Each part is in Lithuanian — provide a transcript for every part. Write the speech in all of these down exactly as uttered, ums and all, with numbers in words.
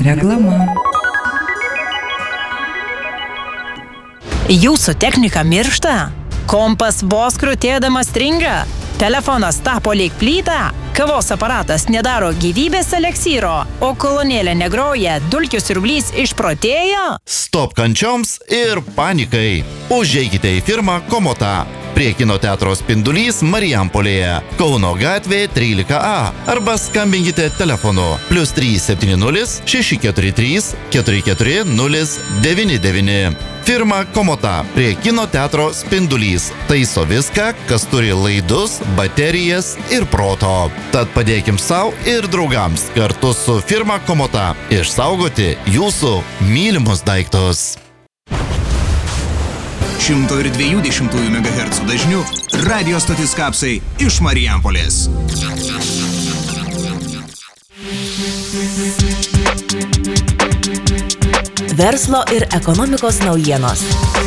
Reklama. Jūsų technika miršta? Kompas vos krutėdamas stringa? Telefonas tapo lyg plyta? Kavos aparatas nedaro gyvybės eleksyro? O kolonėlė negroja, dulkių siurblys išprotėjo? Stop kančioms ir panikai. Užeikite į firmą Komota. Prie kino teatro Spindulys Marijampolėje, Kauno gatvė trylika A. Arba skambinkite telefonu plius trys septyni nulis šeši keturi trys keturi keturi nulis devyni devyni. Firma Komota prie kino teatro Spindulys taiso viską, kas turi laidus, baterijas ir proto. Tad padėkim savo ir draugams kartu su firma Komota išsaugoti jūsų mylimus daiktus. šimto dviejų dešimtųjų megahercų dažniu radio stotis Kapsai iš Marijampolės. Verslo ir ekonomikos naujienos.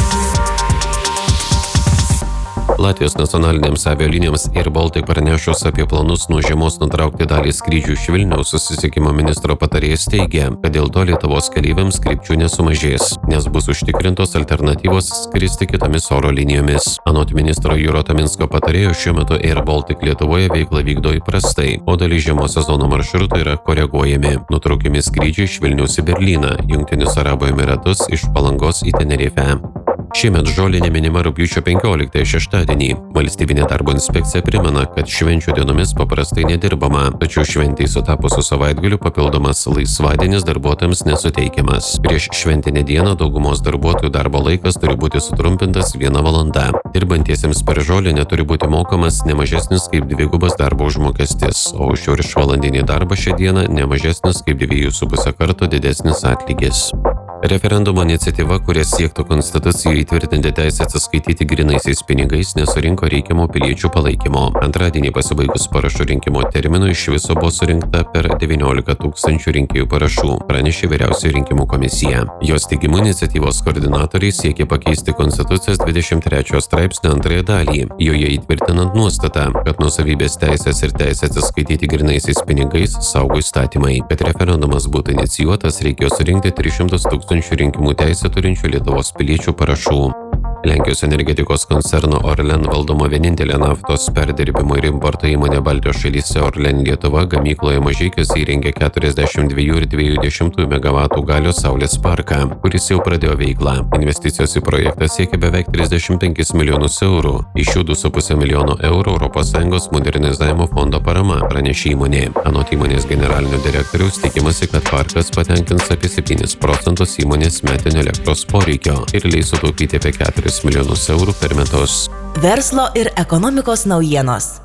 Latvijos nacionalinėms avialinijoms Air Baltic pranešus apie planus nuo žiemos nutraukti dalį skrydžių iš Vilniaus, susisiekimo ministro patarėjas teigia, kad dėl to Lietuvos keleiviams krypčių nesumažės, nes bus užtikrintos alternatyvos skristi kitomis oro linijomis. Anot ministro Juro Taminsko patarėjo, šiuo metu Air Baltic Lietuvoje veiklą vykdo įprastai, o dalis žiemos sezono maršrutų yra koreguojami. Nutraukiami skrydžiai iš Vilniaus į Berlyną, Jungtinius Arabų Emiratus, iš Palangos į Tenerifę. Šiemet žolinė minima rugpjūčio penkioliktąją šeštadienį. Valstybinė darbo inspekcija primena, kad švenčių dienomis paprastai nedirbama, tačiau šventei sutapus su savaitgaliu papildomas laisvadienis darbuotojams nesuteikiamas. Prieš šventinę dieną daugumos darbuotojų darbo laikas turi būti sutrumpintas viena valanda. Dirbantiesiems per žolinę turi būti mokamas ne mažesnis kaip dvigubas darbo užmokestis, o už viršvalandinį darbą šią dieną ne mažesnis kaip dviejų su puse karto didesnis atlygis. Referendumo iniciatyva, kuria siektų konstitucijoje įtvirtinti teisę atsiskaityti grynaisiais pinigais, nesurinko reikiamo piliečių palaikymo. Antradienį pasibaigus parašų rinkimo terminui iš viso buvo surinkta per devyniolika tūkstančių rinkėjų parašų, pranešė Vyriausioji rinkimų komisija. Jos teigimu iniciatyvos koordinatoriai siekia pakeisti Konstitucijos dvidešimt trečiojo straipsnio antrąją dalį, joje įtvirtinant nuostatą, kad nuosavybės teisės ir teisė atsiskaityti grynaisiais pinigais saugo įstatymai. Kad referendumas būtų inicijuotas, reikėjo surinkti tris šimtus tūkstančių rinkimų teisę turinčių Lietuvos piliečių parašų. Lenkijos energetikos koncerno Orlen valdoma vienintelė naftos perdirbimo ir importo įmonė Baltijos šalyse Orlen Lietuva gamykloje Mažeikiuose įrengė keturiasdešimt du ir dvi dešimtųjų megavatų galios saulės parką, kuris jau pradėjo veiklą. Investicijos į projektą siekia beveik trisdešimt penkis milijonus eurų, iš jų du su puse milijono eurų Europos Sąjungos modernizavimo fondo parama, pranešė įmonė. Anot įmonės generalinio direktoriaus tikimasi, kad parkas patenkins apie septynis procentus įmonės metinio elektros poreikio ir leis sutaupyti apie keturis milijonus eurų per metus. Verslo ir ekonomikos naujienos.